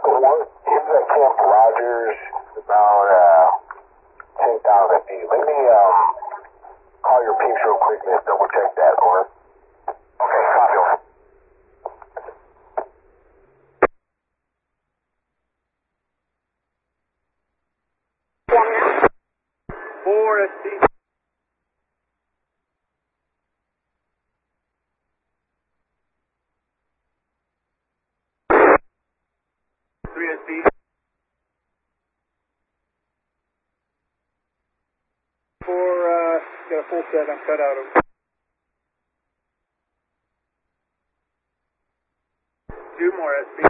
He's at Camp Rogers, about 10,000 feet. Let me call your peeps real quick and double check that, over. Okay, copy. 4 ST. 3 ST. 4, got a full set, I'm cut out of. 2 more ST.